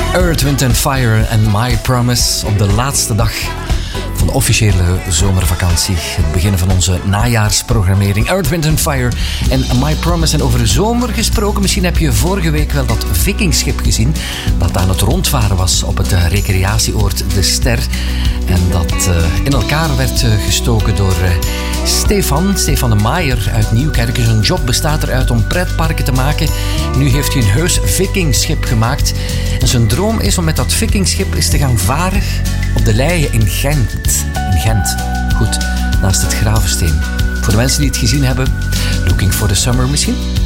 Earth, Wind & Fire en My Promise op de laatste dag van de officiële zomervakantie. Het begin van onze najaarsprogrammering. Earth, Wind & Fire en My Promise. En over de zomer gesproken, misschien heb je vorige week wel dat vikingschip gezien dat aan het rondvaren was op het recreatieoord De Ster. En dat in elkaar werd gestoken door Stefan de Maaier uit Nieuwkerk. Zijn job bestaat eruit om pretparken te maken. Nu heeft hij een heus vikingschip gemaakt. En zijn droom is om met dat vikingschip eens te gaan varen op de Leie in Gent. Goed, naast het Gravensteen. Voor de mensen die het gezien hebben, Looking for the Summer misschien?